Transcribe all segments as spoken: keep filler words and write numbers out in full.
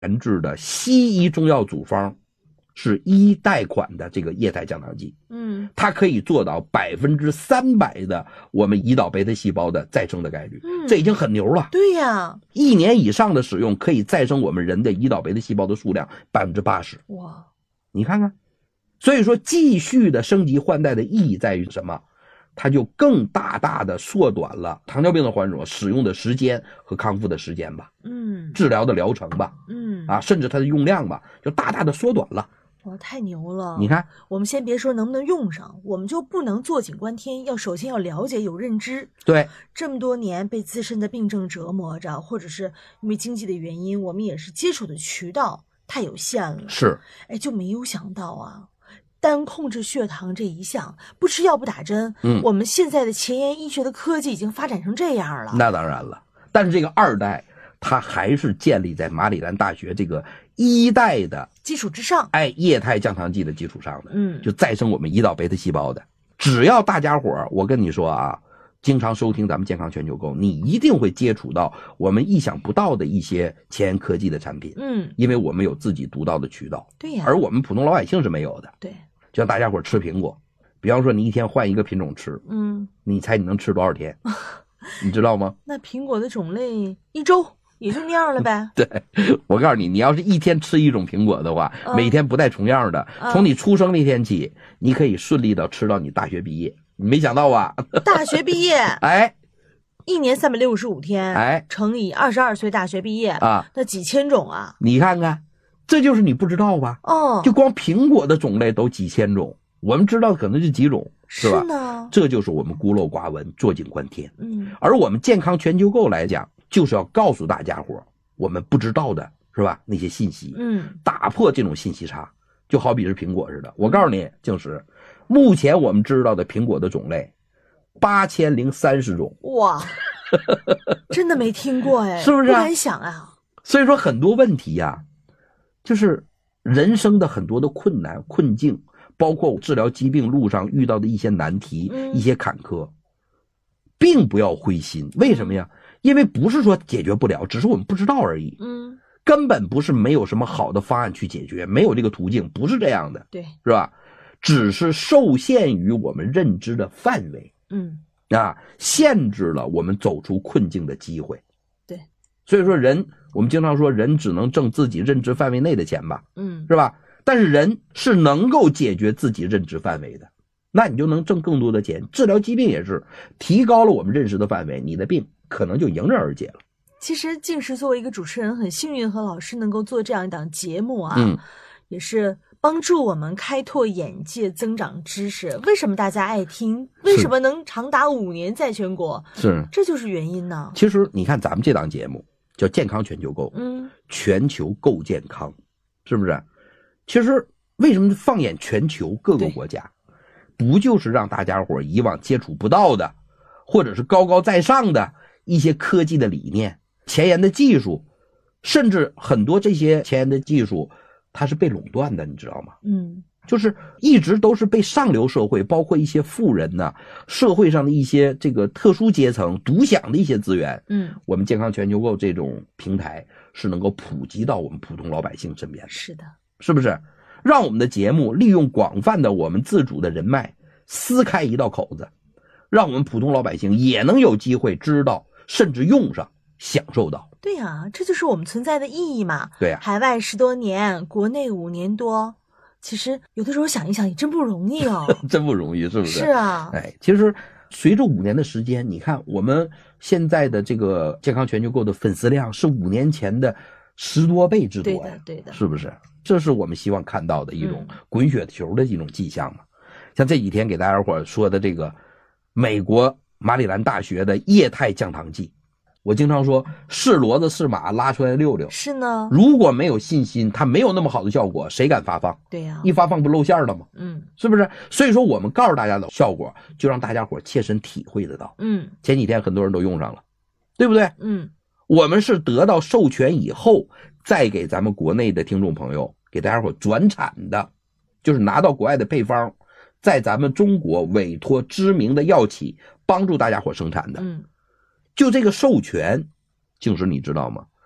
研制的西医中药组方是一代款的这个液态降糖剂， 嗯， 它可以做到百分之三百的我们胰岛贝塔细胞的再生的概率， 嗯， 这已经很牛了。 对呀， 一年以上的使用可以再生我们人的胰岛贝塔细胞的数量百分之八十。 哇， 你看看，所以说继续的升级换代的意义在于什么？它就更大大的缩短了糖尿病的患者使用的时间和康复的时间吧， 嗯， 治疗的疗程吧， 嗯， 啊，甚至它的用量吧，就大大的缩短了。 哇，太牛了！ 你看， 我们先别说能不能用上，我们就不能坐井观天，要首先要了解有认知。 对， 这么多年被自身的病症折磨着，或者是因为经济的原因，我们也是接触的渠道太有限了。 是， 哎，就没有想到啊，单控制血糖这一项，不吃药不打针， 嗯， 我们现在的前沿医学的科技已经发展成这样了。 那当然了，但是这个二代它还是建立在马里兰大学这个一代的基础之上， 哎，液态降糖剂的基础上的， 嗯， 就再生我们胰岛贝塔细胞的。只要大家伙儿，我跟你说啊，经常收听咱们健康全球购，你一定会接触到我们意想不到的一些前沿科技的产品， 嗯， 因为我们有自己独到的渠道， 对呀， 而我们普通老百姓是没有的。 对， 就像大家伙儿吃苹果，比方说你一天换一个品种吃， 嗯， 你猜你能吃多少天？你知道吗？ 那苹果的种类一周也就那样了呗。 对，我告诉你，你要是一天吃一种苹果的话， 嗯、 每天不带重样的， 嗯、 从你出生那天起，你可以顺利的吃到你大学毕业。你没想到吧？ 大学毕业， 哎， 一年三百六十五天， 哎， 乘以二十二岁大学毕业啊， 那几千种啊！ 你看看，这就是你不知道吧？ 哦， 就光苹果的种类都几千种，我们知道可能就几种，是吧？ 是呢， 这就是我们孤陋寡闻，坐井观天。 嗯， 而我们健康全球购来讲，就是要告诉大家伙我们不知道的是吧？那些信息， 嗯， 打破这种信息差，就好比是苹果似的。我告诉你，静石，目前我们知道的苹果的种类八千零三十种， 哇，真的没听过哎， 是不是、啊？ 不敢想啊。 所以说很多问题呀、啊，就是人生的很多的困难困境，包括治疗疾病路上遇到的一些难题、 嗯、 一些坎坷，并不要灰心。为什么呀？因为不是说解决不了，只是我们不知道而已。 嗯， 根本不是没有什么好的方案去解决，没有这个途径，不是这样的。 对， 是吧？只是受限于我们认知的范围， 嗯， 啊，限制了我们走出困境的机会。 对， 所以说人，我们经常说人只能挣自己认知范围内的钱吧， 嗯， 是吧？但是人是能够解决自己认知范围的，那你就能挣更多的钱。治疗疾病也是提高了我们认识的范围，你的病可能就迎刃而解了。 其实静石作为一个主持人，很幸运和老师能够做这样一档节目啊， 嗯， 也是帮助我们开拓眼界、增长知识。为什么大家爱听？为什么能长达五年在全国？ 是， 这就是原因呢。 其实你看咱们这档节目叫健康全球购， 嗯， 全球购健康，是不是？其实为什么放眼全球各个国家，不就是让大家伙以往接触不到的，或者是高高在上的一些科技的理念、前沿的技术，甚至很多这些前沿的技术它是被垄断的，你知道吗？ 嗯， 就是一直都是被上流社会，包括一些富人呢、啊，社会上的一些这个特殊阶层独享的一些资源。 嗯， 我们健康全球购这种平台是能够普及到我们普通老百姓身边的。 是的， 是不是？让我们的节目利用广泛的我们自主的人脉，撕开一道口子，让我们普通老百姓也能有机会知道，甚至用上，享受到。 对呀、啊，这就是我们存在的意义嘛。 对呀、啊， 海外十多年，国内五年多，其实有的时候想一想也真不容易哦， 真不容易，是不是？ 是啊， 哎，其实随着五年的时间，你看我们现在的这个健康全球购的粉丝量是五年前的十多倍之多呀， 对的，对的， 是不是？这是我们希望看到的一种滚雪球的一种迹象嘛。嗯、像这几天给大家伙说的这个美国马里兰大学的液态降糖剂，我经常说是骡子是马拉出来溜溜， 是呢。 如果没有信心，它没有那么好的效果，谁敢发放？ 对呀、啊， 一发放不露馅了吗？ 嗯， 是不是？所以说我们告诉大家的效果，就让大家伙切身体会得到。 嗯， 前几天很多人都用上了，对不对？ 嗯， 我们是得到授权以后，再给咱们国内的听众朋友给大家伙转产的，就是拿到国外的配方，在咱们中国委托知名的药企帮助大家伙生产的。 嗯， 就这个授权，静石你知道吗？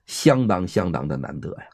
相当相当的难得呀。